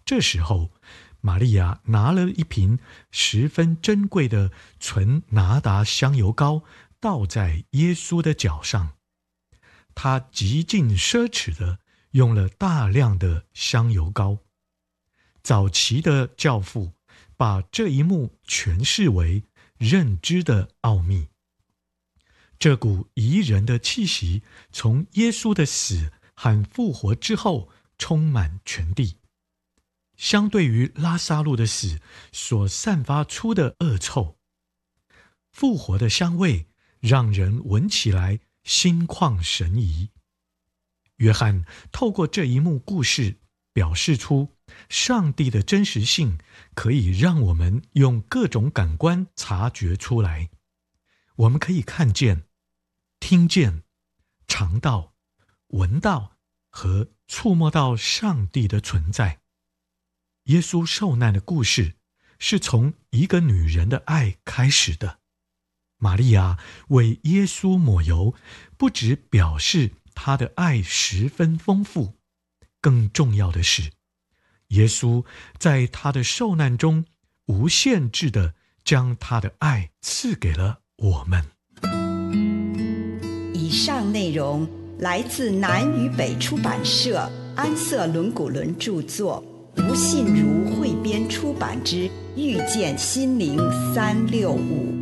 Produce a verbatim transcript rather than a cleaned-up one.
这时候，玛利亚拿了一瓶十分珍贵的纯拿达香油膏，倒在耶稣的脚上。她极尽奢侈地用了大量的香油膏。早期的教父把这一幕诠释为认知的奥秘。这股宜人的气息从耶稣的死和复活之后充满全地，相对于拉撒路的死所散发出的恶臭，复活的香味让人闻起来心旷神怡。约翰透过这一幕故事表示出上帝的真实性，可以让我们用各种感官察觉出来。我们可以看见、听见、尝到、闻到和触摸到上帝的存在。耶稣受难的故事是从一个女人的爱开始的。玛利亚为耶稣抹油，不只表示她的爱十分丰富，更重要的是，耶稣在他的受难中无限制地将他的爱赐给了我们。 以上内容来自南与北出版社安瑟伦古伦著作，吴信如汇编出版之《遇见心灵三六五》。